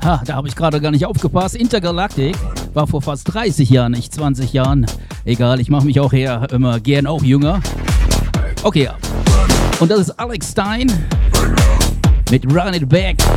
Ha, da habe ich gerade gar nicht aufgepasst. Intergalactic war vor fast 30 Jahren, nicht 20 Jahren. Egal, ich mache mich auch immer gern auch jünger. Okay, und das ist Alex Stein mit Run It Back.